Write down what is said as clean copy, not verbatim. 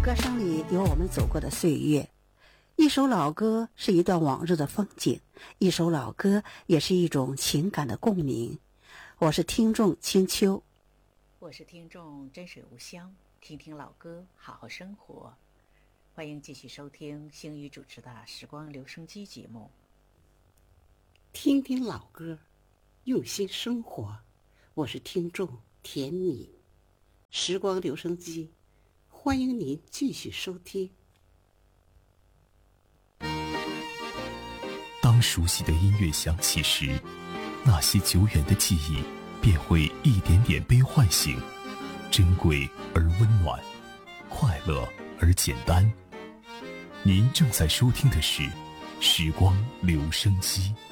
歌声里有我们走过的岁月，一首老歌是一段往日的风景，一首老歌也是一种情感的共鸣。我是听众清秋， 我是听众真水无香，听听老歌，好好生活。欢迎继续收听星宇主持的时光留声机节目。 听听老歌，用心生活。我是听众甜米，时光留声机，欢迎您继续收听。 当熟悉的音乐响起时，那些久远的记忆便会一点点被唤醒，珍贵而温暖，快乐而简单。您正在收听的是时光留声机。